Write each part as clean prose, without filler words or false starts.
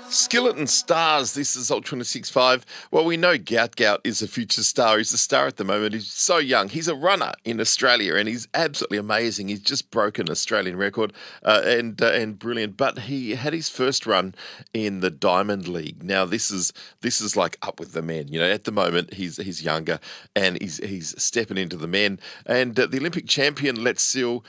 Skeleton Stars, this is Ultra 26.5. Well, we know Gout Gout is a future star. He's a star at the moment. He's so young. He's a runner in Australia and he's absolutely amazing. He's just broken an Australian record and brilliant. But he had his first run in the Diamond League. Now, this is like up with the men. You know, at the moment, he's younger and he's stepping into the men. And the Olympic champion, Letsil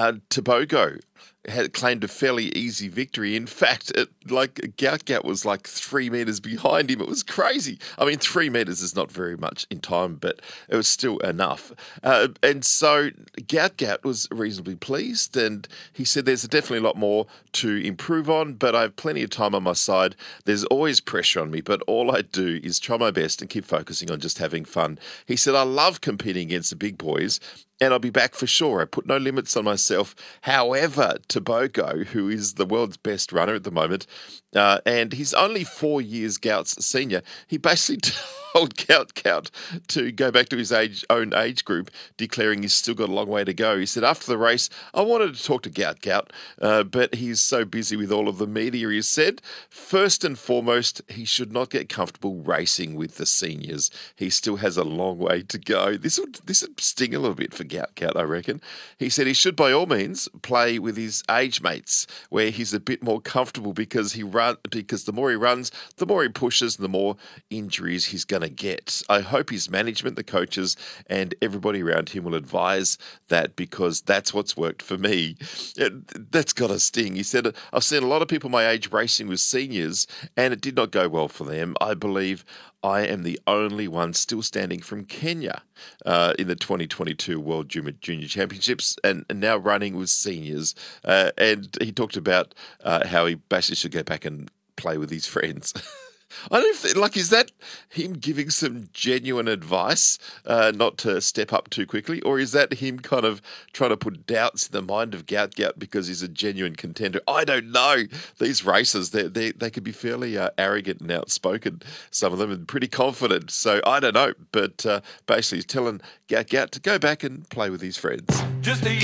Tebogo, had claimed a fairly easy victory. In fact, Gout Gout was like 3 meters behind him. It was crazy. I mean, 3 meters is not very much in time, but it was still enough. And so Gout Gout was reasonably pleased, and he said there's definitely a lot more to improve on, but I have plenty of time on my side. There's always pressure on me, but all I do is try my best and keep focusing on just having fun. He said, I love competing against the big boys, and I'll be back for sure. I put no limits on myself. However, Tebogo, who is the world's best runner at the moment, and he's only 4 years Gout's senior, he basically told Gout to go back to his own age group, declaring he's still got a long way to go. He said, after the race, I wanted to talk to Gout, but he's so busy with all of the media. He said, first and foremost, he should not get comfortable racing with the seniors. He still has a long way to go. This would sting a little bit for Gout, I reckon. He said he should, by all means, play with his age mates, where he's a bit more comfortable because the more he runs, the more he pushes, the more injuries he's going to get. I hope his management, the coaches, and everybody around him will advise that, because that's what's worked for me. That's got a sting. He said, I've seen a lot of people my age racing with seniors, and it did not go well for them. I believe I am the only one still standing from Kenya in the 2022 World Junior Championships and now running with seniors. And he talked about how he basically should go back and play with his friends. I don't think, is that him giving some genuine advice not to step up too quickly, or is that him kind of trying to put doubts in the mind of Gout because he's a genuine contender? I don't know. These racers, they could be fairly arrogant and outspoken, some of them, and pretty confident. So I don't know, but basically he's telling Gout to go back and play with his friends.